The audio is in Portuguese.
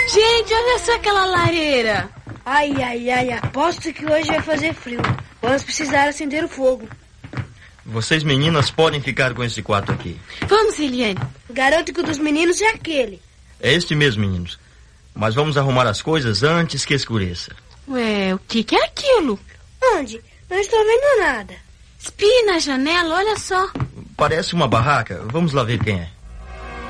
Gente, olha só aquela lareira. Ai, aposto que hoje vai fazer frio. Vamos precisar acender o fogo. Vocês meninas podem ficar com esse quarto aqui. Vamos, Eliane. Garanto que o dos meninos é aquele. É este mesmo, meninos. Mas vamos arrumar as coisas antes que escureça. Ué, o que é aquilo? Onde? Não estou vendo nada. Espie na janela, olha só. Parece uma barraca. Vamos lá ver quem é.